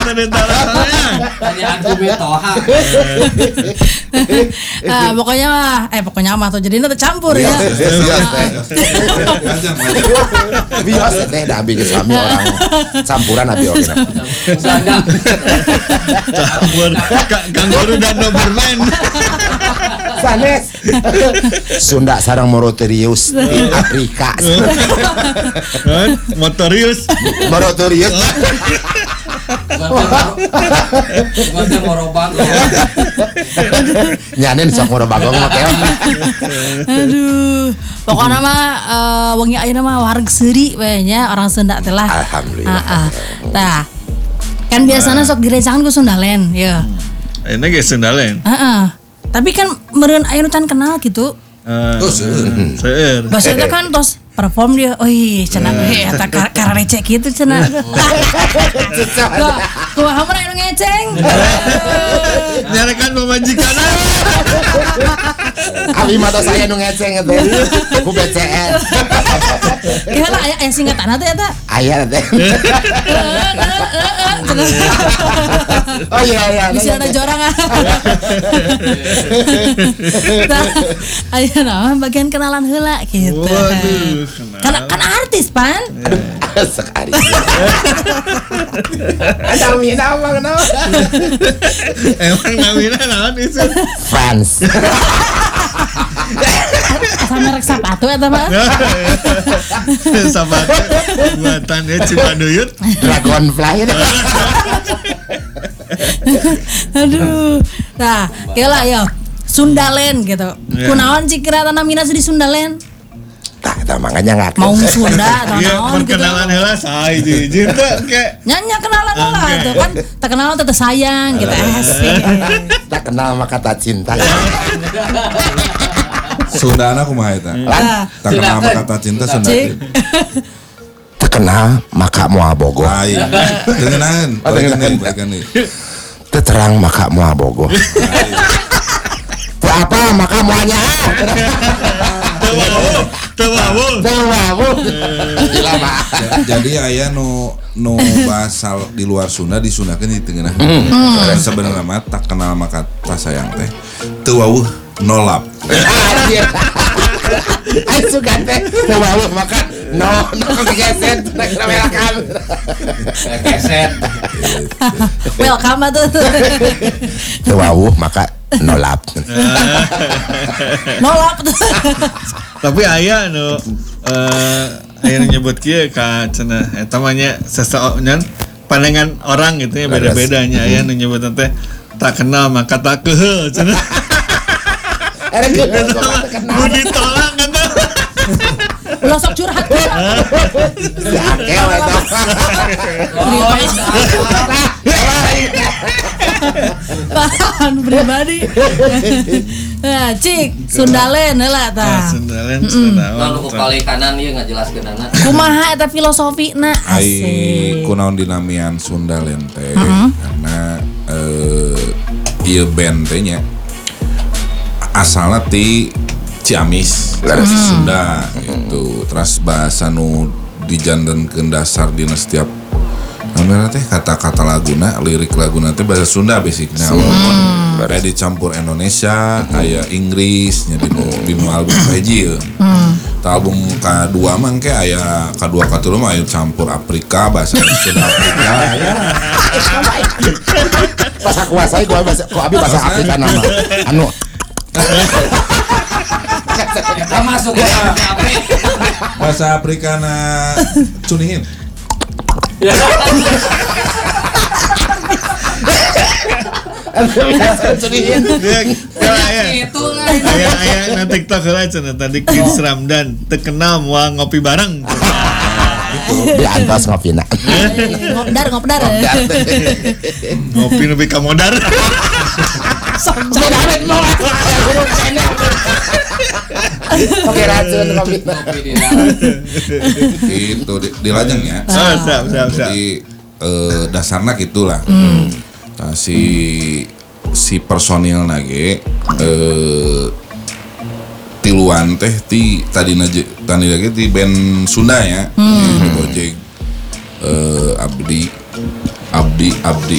tadi talasannya. Tadi aku betoha. Pokoknya mah tuh jadi nanti campur ya. Bios teh dah bikin suami orang campuran abi oke. Campur kangguru dan Doberman. Sanes. Sunda sareng Moroterius di Afrika. Motorius. Moroterius. Gua morobang. Nyanen sok Morobagong mah teh. Aduh, pokoknya mah wengi ayeuna mah wareg seuri we nya orang Sunda teh lah. Alhamdulillah. Tah. Kan biasanya sok direncangkan ku Sundalen, ya. Ini ge Sundalen. Tapi kan meureun ayeuna can kenal gitu. Seueur. Bahasa itu kan tos perform dia, cenah eta karena recek gitu cenah. Kumaha mah anu ngeceng. Nyarekan pemajikan. Abi mata saya nu ngeceng teh. Ku BCN. Gimana aya singkatan teh eta? Aya teh. Oh iya. Bisa ada jorang. Ayo nah bagian kenalan heula gitu. Waduh, Kan artis pan. Sekali. Ada mina apa kenapa? emang namanya naon itu? France. Asa merek sepatu eta mah. Sepatu buatannya Cipaduyut. Dragonfly. Aduh. Nah, kela yo Sundalen gitu. Kunaon sih kira namina di Sundalen? Tah makanya ngake. Mau Sunda atau Iya, naon gitu. perkenalan heula saha hiji teh ke. Nyanyi kenalan lah itu kan tak kenal teteh sayang gitu asik. Tak kenal maka tak cinta. Sundana kumaha eta? Tak kenal maka kata cinta Sunda. Tak kenal maka moal bogoh. Lain. Tengenahan. Balikan nih. Terang maka moal bogoh. Apa maka moalnya? Teu Jadi aya nu basal di luar Sunda disundakeun di tengah. Sebenarnya mah tak kenal maka tak sayang teh. Teu wawuh nolap. Ai suka teh teu wawuh maka no kegeset kamerakan. Keset. Welcome tuh. Teu wawuh maka nolap. Nolap tuh. Tapi aya nu aya nu nyebut kieu ka cenah eta mah nya seseorang pandangan orang gitu ya beda-bedanya aya nu nyebut teh tak kenal maka tak keheul cenah. Budi tolak kan tuh. Ulah sok curhat. Sakeo eta. Bahan pribadi. Nah, cik Sundalen heula tah. Sundalen Lalu ke kali kanan ieu ngajelaskeunana. Kumaha eta filosofina Ai asik. kunaon dinamian Sundalen teh karena ieu band teh nya asalna ti Ciamis Sunda gitu. Terus bahasa nu dijandankeun dasar dina setiap namanya teh kata-kata laguna, lirik laguna teh bahasa Sunda basicnya. Kayak dicampur Indonesia, kayak Inggris, nya di album hiji ya. Album kedua mah kayak aya kedua katilu mah aya campur Afrika, bahasa Sunda Afrika. Bahasa kuasai ku abi bahasa Afrika nama. Anu Masuk ke Bahasa Afrika na cunihin. Itu lah. Aya na TikTok heula cenah tadi Kids Ramdan terkenal moal ngopi bareng. di antos ngopina. Ngopdar. Ngopi nepi ka modar. Oke racun ngopina. Itu dilajeng ya. Siap. Jadi dasarnya gitulah. Nah, si personil nage tiluan teh tadi lagi di band Sunda ya. Di Gojek Abdi